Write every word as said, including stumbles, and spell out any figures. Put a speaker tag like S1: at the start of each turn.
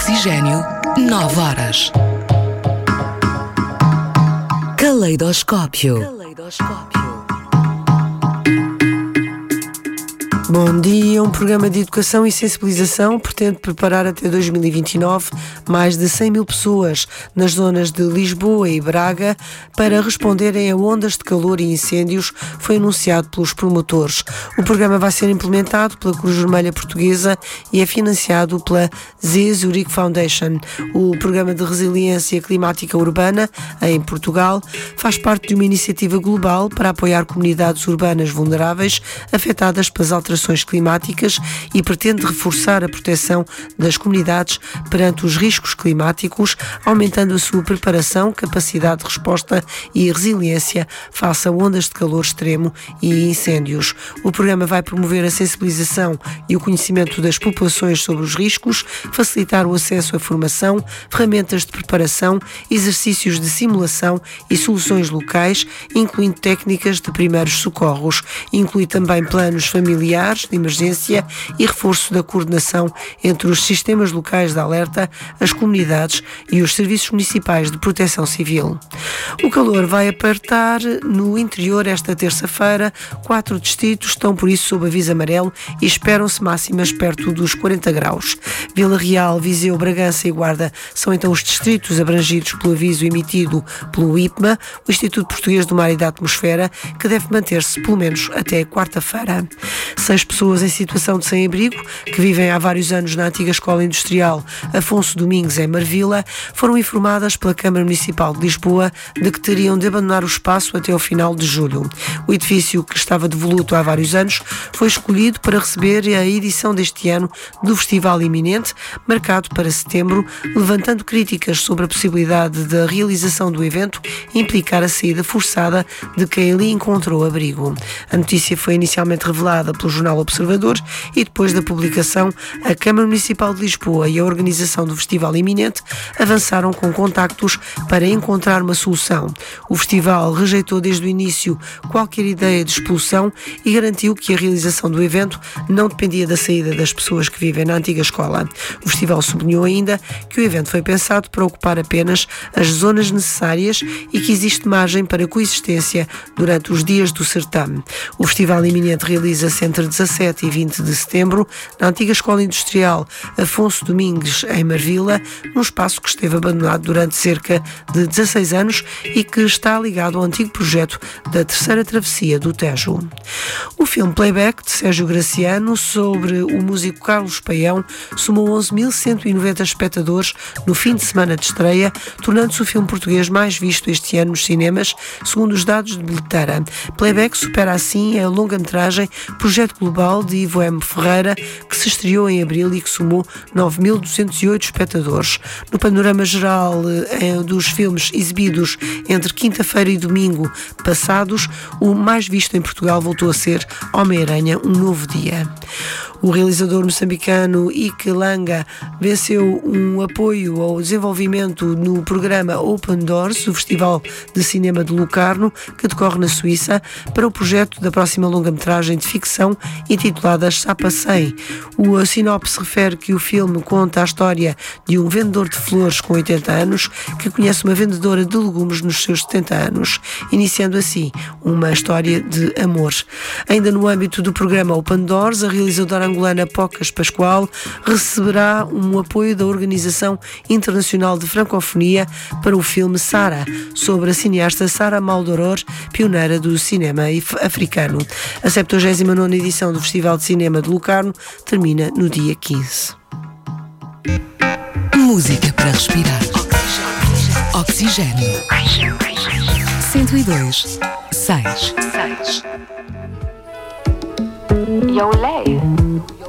S1: Oxigênio, nove horas. Caleidoscópio. Caleidoscópio.
S2: Bom dia, um programa de educação e sensibilização pretende preparar até dois mil e vinte e nove mais de cem mil pessoas nas zonas de Lisboa e Braga para responderem a ondas de calor e incêndios, foi anunciado pelos promotores. O programa vai ser implementado pela Cruz Vermelha Portuguesa e é financiado pela Z Zurich Foundation. O Programa de Resiliência Climática Urbana, em Portugal, faz parte de uma iniciativa global para apoiar comunidades urbanas vulneráveis afetadas pelas alterações climáticas e pretende reforçar a proteção das comunidades perante os riscos climáticos, aumentando a sua preparação, capacidade de resposta e resiliência face a ondas de calor extremo e incêndios. O programa vai promover a sensibilização e o conhecimento das populações sobre os riscos, facilitar o acesso à formação, ferramentas de preparação, exercícios de simulação e soluções locais, incluindo técnicas de primeiros socorros. Inclui também planos familiares de emergência e reforço da coordenação entre os sistemas locais de alerta, as comunidades e os serviços municipais de proteção civil. O calor vai apertar no interior esta terça-feira. Quatro distritos estão, por isso, sob aviso amarelo e esperam-se máximas perto dos quarenta graus. Vila Real, Viseu, Bragança e Guarda são então os distritos abrangidos pelo aviso emitido pelo I P M A, o Instituto Português do Mar e da Atmosfera, que deve manter-se pelo menos até quarta-feira. Seis pessoas em situação de sem-abrigo, que vivem há vários anos na antiga Escola Industrial Afonso Domingos, em Marvila, foram informadas pela Câmara Municipal de Lisboa de que teriam de abandonar o espaço até ao final de julho. O edifício, que estava devoluto há vários anos, foi escolhido para receber a edição deste ano do Festival iminente, marcado para setembro, levantando críticas sobre a possibilidade da realização do evento implicar a saída forçada de quem ali encontrou abrigo. A notícia foi inicialmente revelada pelo Jornal Observador e depois da publicação, a Câmara Municipal de Lisboa e a organização do Festival iminente avançaram com contactos para encontrar uma solução. O festival rejeitou desde o início qualquer ideia de expulsão e garantiu que a realização do evento não dependia da saída das pessoas que vivem na antiga escola. O festival sublinhou ainda que o evento foi pensado para ocupar apenas as zonas necessárias e que existe margem para coexistência durante os dias do certame. O Festival iminente realiza-se entre dezassete e vinte de setembro, na antiga Escola Industrial Afonso Domingos, em Marvila, num espaço que esteve abandonado durante cerca de dezasseis anos e que está ligado ao antigo projeto da Terceira Travessia do Tejo. O filme Playback, de Sérgio Graciano, sobre o músico Carlos Paião, somou onze mil cento e noventa espectadores no fim de semana de estreia, tornando-se o filme português mais visto este ano nos cinemas, segundo os dados de bilheteira. Playback supera assim a longa-metragem Projeto Global, de Ivo M. Ferreira, que se estreou em abril e que somou nove mil duzentos e oito espectadores. No panorama geral eh, dos filmes exibidos entre quinta-feira e domingo passados, o mais visto em Portugal voltou a ser Homem-Aranha, Um Novo Dia. O realizador moçambicano Ike Langa venceu um apoio ao desenvolvimento no programa Open Doors, do Festival de Cinema de Locarno, que decorre na Suíça, para o projeto da próxima longa-metragem de ficção intitulada Chapa cem. O sinopse refere que o filme conta a história de um vendedor de flores com oitenta anos que conhece uma vendedora de legumes nos seus setenta anos, iniciando assim uma história de amor. Ainda no âmbito do programa Open Doors, a realizadora angolana Pocas Pascoal receberá um apoio da Organização Internacional de Francofonia para o filme Sara, sobre a cineasta Sara Maldoror, pioneira do cinema africano. A septuagésima nona edição do Festival de Cinema de Locarno termina no dia quinze.
S1: Música para respirar. Oxigênio. cento e dois, seis.
S3: Yo, Lay.